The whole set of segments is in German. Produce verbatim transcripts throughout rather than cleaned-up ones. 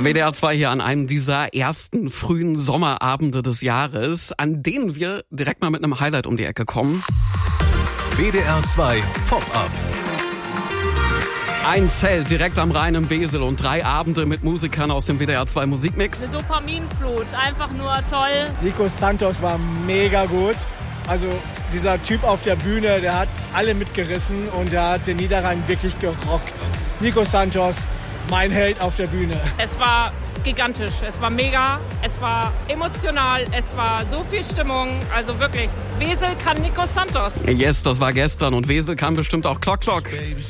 W D R zwei hier an einem dieser ersten frühen Sommerabende des Jahres, an denen wir direkt mal mit einem Highlight um die Ecke kommen. W D R zwei Pop-Up. Ein Zelt direkt am Rhein im Wesel und drei Abende mit Musikern aus dem W D R zwei Musikmix. Eine Dopaminflut, einfach nur toll. Nico Santos war mega gut. Also dieser Typ auf der Bühne, der hat alle mitgerissen und der hat den Niederrhein wirklich gerockt. Nico Santos, mein Held auf der Bühne. Es war gigantisch, es war mega, es war emotional, es war so viel Stimmung. Also wirklich, Wesel kann Nico Santos. Yes, das war gestern und Wesel kann bestimmt auch Klock Klock.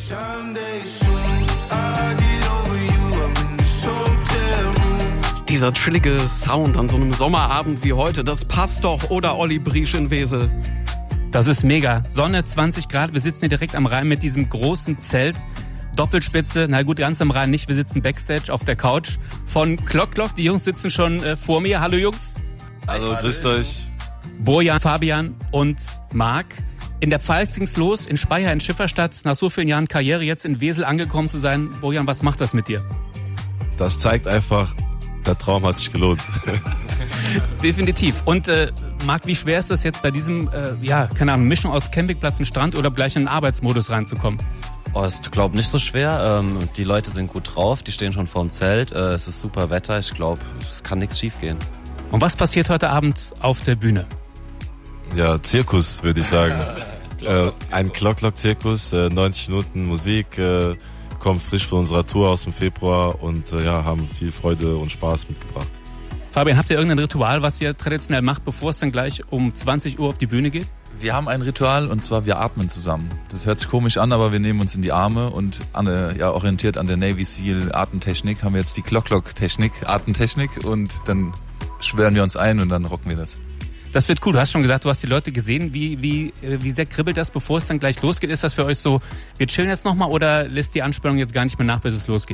Dieser chillige Sound an so einem Sommerabend wie heute, das passt doch, oder Olli Briesch in Wesel? Das ist mega. Sonne, zwanzig Grad, wir sitzen hier direkt am Rhein mit diesem großen Zelt. Doppelspitze, na gut, ganz am Rhein nicht, wir sitzen Backstage auf der Couch von Klock Klock. Die Jungs sitzen schon äh, vor mir. Hallo Jungs. Hallo, grüßt euch. Bojan, Fabian und Marc. In der Pfalz ging's los, in Speyer, in Schifferstadt. Nach so vielen Jahren Karriere jetzt in Wesel angekommen zu sein. Bojan, was macht das mit dir? Das zeigt einfach, der Traum hat sich gelohnt. Definitiv. Und äh, Marc, wie schwer ist das jetzt bei diesem, äh, ja, keine Ahnung, Mischung aus Campingplatz und Strand oder gleich in den Arbeitsmodus reinzukommen? Oh, ist, glaube nicht so schwer. Ähm, die Leute sind gut drauf, die stehen schon vorm Zelt. Äh, es ist super Wetter, ich glaube, es kann nichts schief gehen. Und was passiert heute Abend auf der Bühne? Ja, Zirkus, würde ich sagen. äh, ein Klock-Klock-Zirkus, äh, neunzig Minuten Musik, äh, kommen frisch von unserer Tour aus dem Februar und äh, ja, haben viel Freude und Spaß mitgebracht. Fabian, habt ihr irgendein Ritual, was ihr traditionell macht, bevor es dann gleich um zwanzig Uhr auf die Bühne geht? Wir haben ein Ritual und zwar wir atmen zusammen. Das hört sich komisch an, aber wir nehmen uns in die Arme und an, ja, orientiert an der Navy Seal Atemtechnik haben wir jetzt die Klock-Klock-Technik, Atemtechnik und dann schwören wir uns ein und dann rocken wir das. Das wird cool. Du hast schon gesagt, du hast die Leute gesehen. Wie, wie, wie sehr kribbelt das, bevor es dann gleich losgeht? Ist das für euch so, wir chillen jetzt nochmal oder lässt die Anspannung jetzt gar nicht mehr nach, bis es losgeht?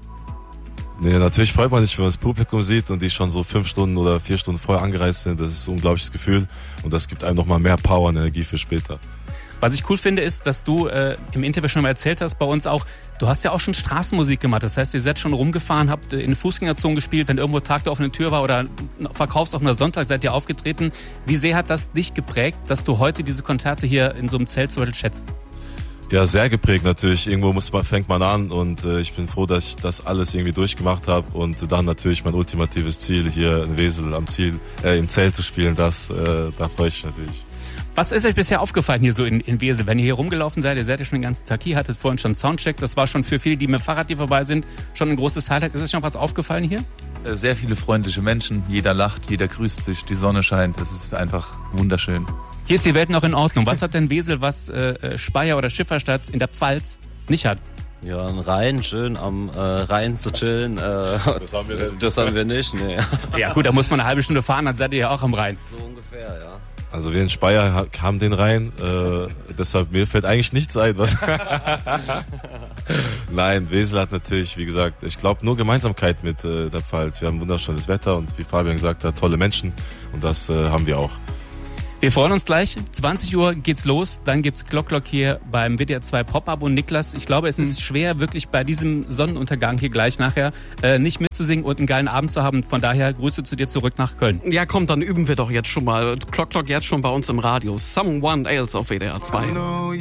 Nee, natürlich freut man sich, wenn man das Publikum sieht und die schon so fünf Stunden oder vier Stunden vorher angereist sind. Das ist ein unglaubliches Gefühl und das gibt einem nochmal mehr Power und Energie für später. Was ich cool finde, ist, dass du äh, im Interview schon mal erzählt hast, bei uns auch, du hast ja auch schon Straßenmusik gemacht. Das heißt, ihr seid schon rumgefahren, habt in Fußgängerzonen gespielt, wenn irgendwo Tag der offenen Tür war oder verkaufsoffener Sonntag seid ihr aufgetreten. Wie sehr hat das dich geprägt, dass du heute diese Konzerte hier in so einem Zelt so schätzt? Ja, sehr geprägt natürlich. Irgendwo muss man, fängt man an und äh, ich bin froh, dass ich das alles irgendwie durchgemacht habe und dann natürlich mein ultimatives Ziel hier in Wesel am Ziel, äh, im Zelt zu spielen, das, äh, da freue ich mich natürlich. Was ist euch bisher aufgefallen hier so in, in Wesel? Wenn ihr hier rumgelaufen seid, ihr seid ja schon den ganzen Tag hier, hattet vorhin schon Soundcheck, das war schon für viele, die mit dem Fahrrad hier vorbei sind, schon ein großes Highlight. Ist euch noch was aufgefallen hier? Sehr viele freundliche Menschen, jeder lacht, jeder grüßt sich, die Sonne scheint, es ist einfach wunderschön. Hier ist die Welt noch in Ordnung. Was hat denn Wesel, was äh, Speyer oder Schifferstadt in der Pfalz nicht hat? Ja, ein Rhein, schön am äh, Rhein zu chillen. Äh, das haben wir nicht. Das haben wir nicht, nee. Ja gut, da muss man eine halbe Stunde fahren, dann seid ihr ja auch am Rhein. So ungefähr, ja. Also wir in Speyer haben den Rhein, äh, deshalb mir fällt eigentlich nichts ein. Was Nein, Wesel hat natürlich, wie gesagt, ich glaube nur Gemeinsamkeit mit äh, der Pfalz. Wir haben wunderschönes Wetter und wie Fabian gesagt hat, tolle Menschen und das äh, haben wir auch. Wir freuen uns gleich. zwanzig Uhr geht's los. Dann gibt's Klock Klock hier beim W D R zwei Pop-Up. Und Niklas, ich glaube, es ist schwer, wirklich bei diesem Sonnenuntergang hier gleich nachher äh, nicht mitzusingen und einen geilen Abend zu haben. Von daher Grüße zu dir zurück nach Köln. Ja, komm, dann üben wir doch jetzt schon mal. Klock Klock jetzt schon bei uns im Radio. Someone Else auf W D R zwei.